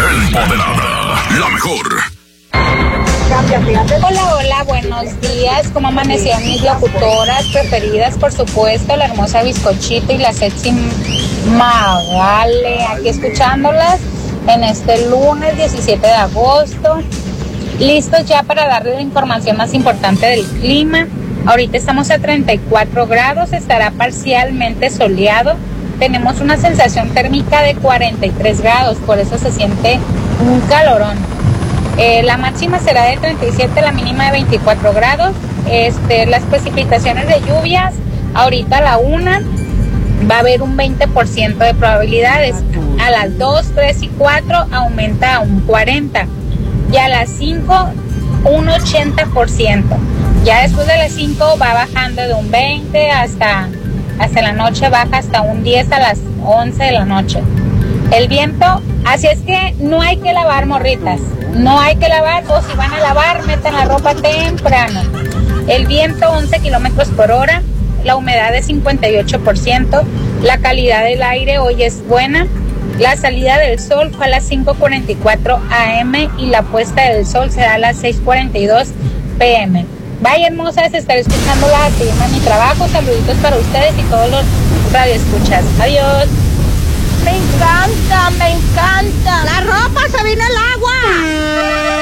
Empoderada, la mejor. Hola, hola, buenos días. ¿Cómo amanecían mis locutoras preferidas? Por supuesto, la hermosa Bizcochito y la sexy Magale. Aquí escuchándolas en este lunes 17 de agosto. Listos ya para darles la información más importante del clima. Ahorita estamos a 34 grados, estará parcialmente soleado. Tenemos una sensación térmica de 43 grados, por eso se siente un calorón. La máxima será de 37, la mínima de 24 grados. Las precipitaciones de lluvias, ahorita a la 1 va a haber un 20% de probabilidades. A las 2, 3 y 4 aumenta a un 40%. Y a las 5, un 80%. Ya después de las 5 va bajando de un 20 hasta la noche baja hasta un 10 a las 11 de la noche. El viento, así es que no hay que lavar, morritas. No hay que lavar, o si van a lavar, metan la ropa temprano. El viento 11 kilómetros por hora, la humedad es 58%, la calidad del aire hoy es buena. La salida del sol fue a las 5:44 AM y la puesta del sol será a las 6:42 PM. Vaya hermosas, estaré escuchándola que llama mi trabajo. Saluditos para ustedes y todos los radioescuchas. Adiós. Me encanta, me encanta. La ropa se vino al agua.